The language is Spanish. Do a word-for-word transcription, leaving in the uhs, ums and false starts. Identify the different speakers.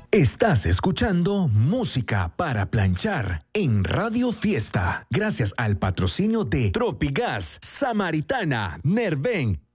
Speaker 1: Estás escuchando Música para Planchar en Radio Fiesta, gracias al patrocinio de Tropigas, Samaritana, Nerven,